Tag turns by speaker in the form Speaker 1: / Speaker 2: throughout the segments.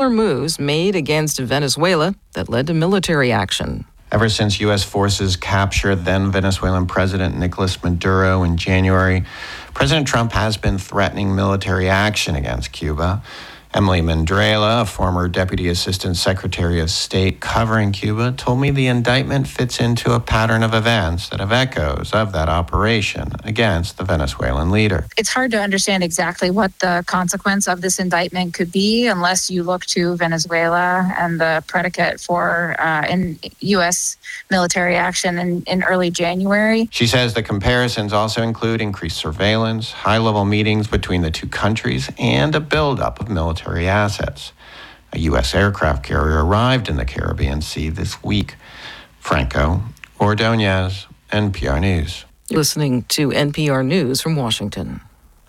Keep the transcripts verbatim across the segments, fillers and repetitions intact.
Speaker 1: similar moves made against Venezuela that led to military action.
Speaker 2: Ever since U S forces captured then Venezuelan President Nicolas Maduro in January, President Trump has been threatening military action against Cuba. Emily Mandrela, a former Deputy Assistant Secretary of State covering Cuba, told me the indictment fits into a pattern of events that have echoes of that operation against the Venezuelan leader.
Speaker 3: It's hard to understand exactly what the consequence of this indictment could be unless you look to Venezuela and the predicate for uh, in U S military action in, in early January.
Speaker 2: She says the comparisons also include increased surveillance, high-level meetings between the two countries, and a buildup of military assets. A U S aircraft carrier arrived in the Caribbean Sea this week. Franco Ordonez, N P R News.
Speaker 1: You're listening to N P R News from Washington.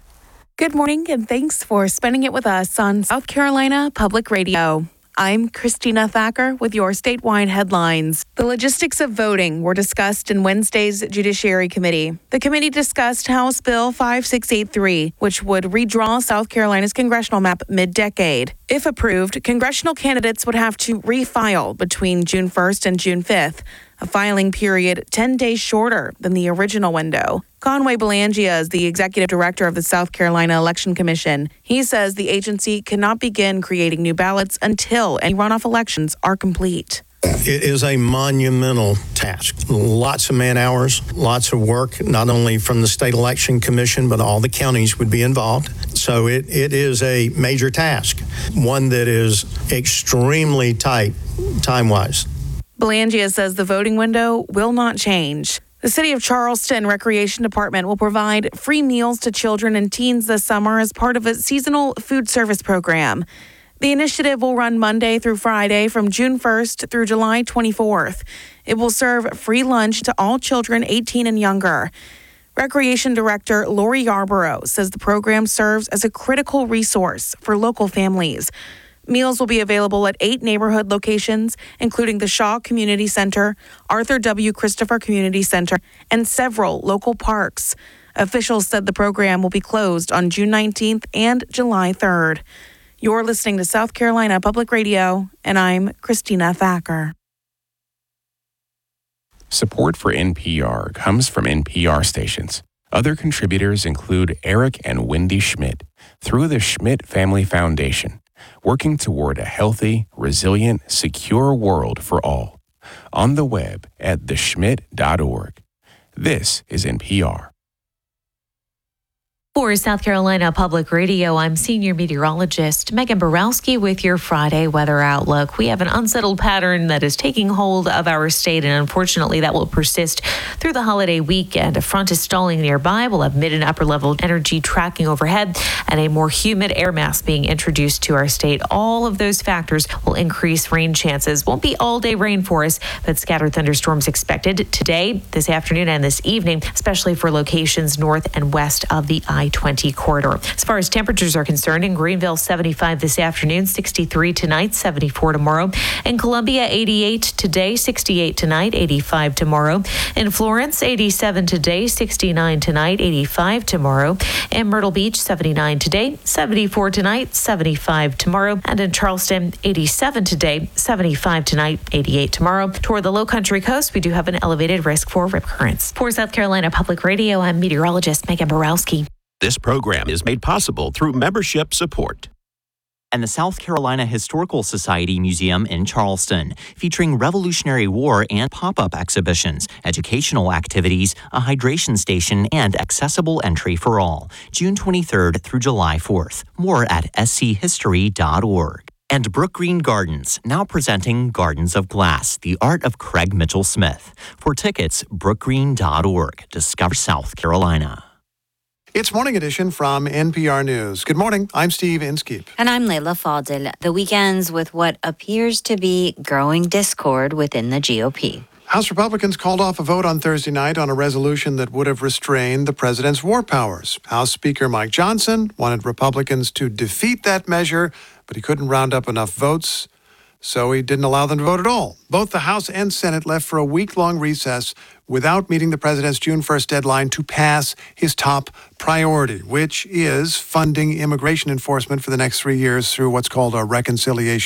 Speaker 4: Good morning, and thanks for spending it with us on South Carolina Public Radio. I'm Christina Thacker with your statewide headlines. The logistics of voting were discussed in Wednesday's Judiciary Committee. The committee discussed House Bill five six eight three, which would redraw South Carolina's congressional map mid-decade. If approved, congressional candidates would have to refile between June first and June fifth, a filing period ten days shorter than the original window. Conway Belangia is the executive director of the South Carolina Election Commission. He says the agency cannot begin creating new ballots until any runoff elections are complete.
Speaker 5: It is a monumental task. Lots of man hours, lots of work, not only from the State Election Commission, but all the counties would be involved. So it, it is a major task, one that is extremely tight time-wise.
Speaker 4: Belangia says the voting window will not change. The City of Charleston Recreation Department will provide free meals to children and teens this summer as part of a seasonal food service program. The initiative will run Monday through Friday from June first through July twenty-fourth. It will serve free lunch to all children eighteen and younger. Recreation Director Lori Yarborough says the program serves as a critical resource for local families. Meals will be available at eight neighborhood locations, including the Shaw Community Center, Arthur W. Christopher Community Center, and several local parks. Officials said the program will be closed on June nineteenth and July third. You're listening to South Carolina Public Radio, and I'm Christina Thacker.
Speaker 6: Support for N P R comes from N P R stations. Other contributors include Eric and Wendy Schmidt through the Schmidt Family Foundation, working toward a healthy, resilient, secure world for all. On the web at the schmidt dot org. This is N P R.
Speaker 7: For South Carolina Public Radio, I'm senior meteorologist Megan Borowski with your Friday weather outlook. We have an unsettled pattern that is taking hold of our state, and unfortunately that will persist through the holiday weekend. A front is stalling nearby. We'll have mid and upper level energy tracking overhead and a more humid air mass being introduced to our state. All of those factors will increase rain chances. Won't be all day rain for us, but scattered thunderstorms expected today, this afternoon, and this evening, especially for locations north and west of the I twenty corridor. As far as temperatures are concerned, in Greenville, seventy-five this afternoon, sixty-three tonight, seventy-four tomorrow. In Columbia, eighty-eight today, sixty-eight tonight, eighty-five tomorrow. In Florence, eighty-seven today, sixty-nine tonight, eighty-five tomorrow. In Myrtle Beach, seventy-nine today, seventy-four tonight, seventy-five tomorrow. And in Charleston, eighty-seven today, seventy-five tonight, eighty-eight tomorrow. Toward the low country coast, we do have an elevated risk for rip currents. For South Carolina Public Radio, I'm meteorologist Megan Borowski.
Speaker 8: This program is made possible through membership support.
Speaker 9: And the South Carolina Historical Society Museum in Charleston, featuring Revolutionary War and pop-up exhibitions, educational activities, a hydration station, and accessible entry for all. June twenty-third through July fourth. More at s c history dot org. And Brook Green Gardens, now presenting Gardens of Glass, the art of Craig Mitchell Smith. For tickets, brook green dot org. Discover South Carolina.
Speaker 10: It's Morning Edition from N P R News. Good morning. I'm Steve Inskeep.
Speaker 11: And I'm Layla Fadil. The weekends with what appears to be growing discord within the G O P.
Speaker 10: House Republicans called off a vote on Thursday night on a resolution that would have restrained the president's war powers. House Speaker Mike Johnson wanted Republicans to defeat that measure, but he couldn't round up enough votes, so he didn't allow them to vote at all. Both the House and Senate left for a week-long recess without meeting the president's June first deadline to pass his top priority, which is funding immigration enforcement for the next three years through what's called a reconciliation